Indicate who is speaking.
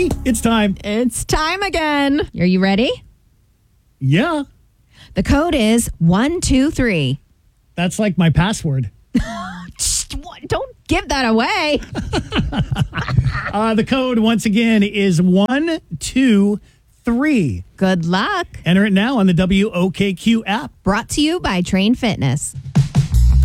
Speaker 1: Katie, it's time.
Speaker 2: It's time again. Are you ready?
Speaker 1: Yeah,
Speaker 2: The code is 123.
Speaker 1: that's like my password.
Speaker 2: Don't give that away.
Speaker 1: The code, once again, is 123.
Speaker 2: Good luck.
Speaker 1: Enter it now on the WOKQ app.
Speaker 2: Brought to you by Train Fitness.